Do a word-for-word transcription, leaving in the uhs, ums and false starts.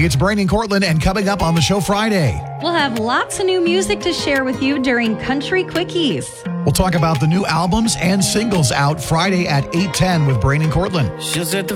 It's Brain and Cortland, and coming up on the show Friday, we'll have lots of new music to share with you during Country Quickies. We'll talk about the new albums and singles out Friday at eight ten with Brain and Cortland. She'll set the